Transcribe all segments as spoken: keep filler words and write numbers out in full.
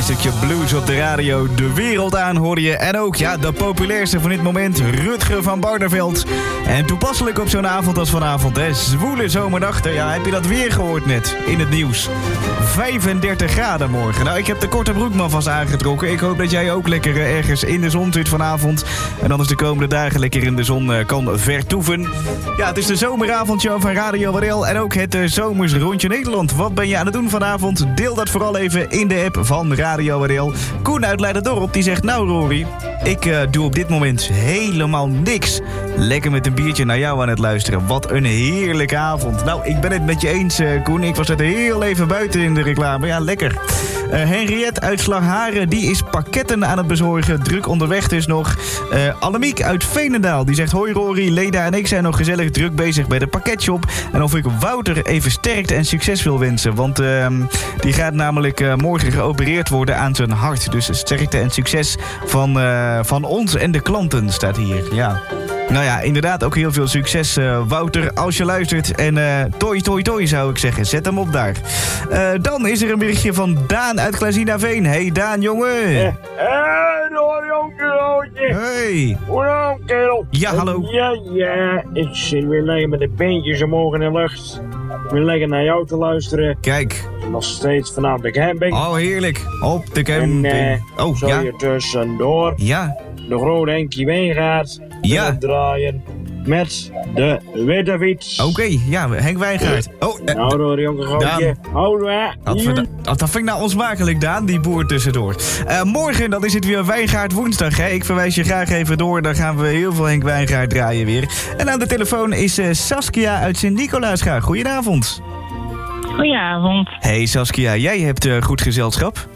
stukje blues op de radio. De wereld aan hoorde je. En ook, ja, de populairste van dit moment, Rutger van Barneveld. En toepasselijk op zo'n avond als vanavond, hè. Zwoele zomerdag. Ja, heb je dat weer gehoord net in het nieuws? vijfendertig graden morgen. Nou, ik heb de korte broek maar vast aangetrokken. Ik hoop dat jij ook lekker uh, ergens in de zon zit vanavond. En dan is de komende dagen lekker in de zon uh, kan vertoeven. Ja, het is de zomeravondshow van Radio W R L. En ook het uh, zomers rondje Nederland. Wat ben je aan het doen vanavond? Deel dat vooral even in de app van Radio W R L. Koen uit Leiderdorp die zegt, nou Rory, ik uh, doe op dit moment helemaal niks. Lekker met een biertje naar jou aan het luisteren. Wat een heerlijke avond. Nou, ik ben het met je eens, uh, Koen. Ik was net heel even buiten in de reclame. Ja, lekker. Uh, Henriette uit Slagharen, die is pakketten aan het bezorgen. Druk onderweg dus nog. Uh, Annemiek uit Veenendaal, die zegt, hoi Rory, Leda en ik zijn nog gezellig druk bezig bij de pakketshop. En of ik Wouter even sterkte en succes wil wensen. Want uh, die gaat namelijk uh, morgen geopereerd worden aan zijn hart. Dus sterkte en succes van, uh, van ons en de klanten, staat hier. Ja. Nou ja, inderdaad ook heel veel succes, uh, Wouter, als je luistert. En uh, toi, toi, toi zou ik zeggen. Zet hem op daar. Uh, dan is er een berichtje van Daan uit Glazinaveen. Hey Daan, jongen. Hé, hey, door jonkerlootje. Hey. Hoe dan, kerel? Ja, hallo. Ja, ja. Ik zit weer lekker met de beentjes omhoog in de lucht. Weer lekker naar jou te luisteren. Kijk. Nog steeds vanaf de camping. Oh, heerlijk. Op de camping. En, uh, oh, zo ja. je tussendoor. Ja. De grote Henkie Wijngaard. Ja. Draaien met de witte fiets. Oké, okay, ja, Henk Wijngaard. Oh, uh, nou, door jonge grootje. Houden we. Dat, dat, dat vind ik nou onsmakelijk, Daan, die boer tussendoor. Uh, morgen, dan is het weer Wijngaard woensdag, hè. Ik verwijs je graag even door, dan gaan we heel veel Henk Wijngaard draaien weer. En aan de telefoon is uh, Saskia uit Sint-Nicolaasga. Goedenavond. Goedenavond. Hey Saskia, jij hebt uh, goed gezelschap.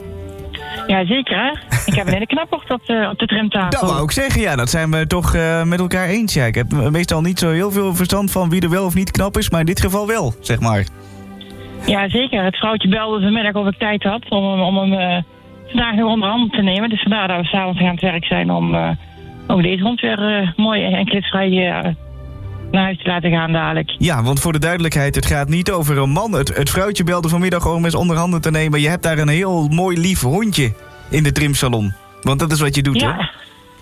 Ja, zeker. Ik heb een hele knapper op de, op de trimtafel. Dat wou ik zeggen, ja. Dat zijn we toch uh, met elkaar eens. Ja, ik heb meestal niet zo heel veel verstand van wie er wel of niet knap is, maar in dit geval wel, zeg maar. Ja, zeker. Het vrouwtje belde vanmiddag of ik tijd had om, om hem uh, vandaag nog onder handen te nemen. Dus vandaar dat we s'avonds aan het werk zijn om, uh, om deze hond weer uh, mooi en klitsvrij uh, naar huis te laten gaan dadelijk. Ja, want voor de duidelijkheid, het gaat niet over een man. Het, het vrouwtje belde vanmiddag om eens onder handen te nemen. Je hebt daar een heel mooi lief hondje in de trimsalon. Want dat is wat je doet, ja. hè?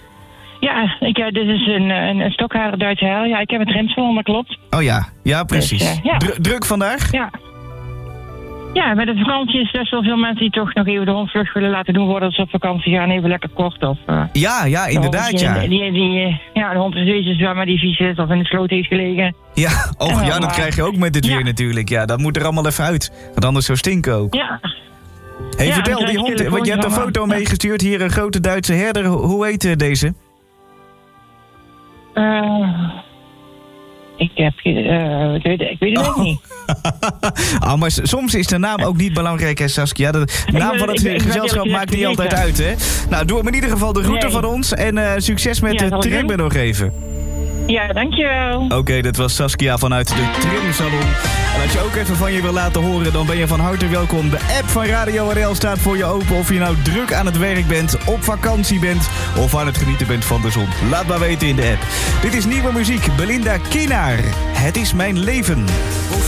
Ja, ik, uh, dit is een, een, een stokhaar Duitse hel. Ja, ik heb een trimsalon, dat klopt. Oh ja, ja precies. Dus, uh, ja. Dru- druk vandaag? Ja. Ja, met het vakantie is best wel veel mensen die toch nog even de hond vlug willen laten doen worden als ze op vakantie gaan, even lekker kort. Of, uh, ja, ja, inderdaad, die, ja. Die, die, die, ja, de hond is deze zwemmen die vies is of in de sloot heeft gelegen. Ja, oh, ja, ja, dat maar, krijg je ook met het ja. weer natuurlijk. Ja, dat moet er allemaal even uit. Want anders zou stinken ook. Ja. Hey, ja, vertel, die hond, want je hebt een foto meegestuurd. Hier een grote Duitse herder. Hoe heet uh, deze? Uh, ik heb... Uh, ik weet, ik weet het ook oh. niet. oh, maar soms is de naam ook niet belangrijk, hè, Saskia. De naam van het ik, gezelschap ik, maakt niet altijd uit, hè. Nou, doe hem in ieder geval de groeten nee. van ons. En uh, succes met ja, de trimmen nog even. Ja, dankjewel. Oké, okay, dat was Saskia vanuit de trimsalon. En als je ook even van je wil laten horen, dan ben je van harte welkom. De app van Radio W R L staat voor je open. Of je nou druk aan het werk bent, op vakantie bent of aan het genieten bent van de zon. Laat maar weten in de app. Dit is nieuwe muziek. Belinda Kienaar. Het is mijn leven.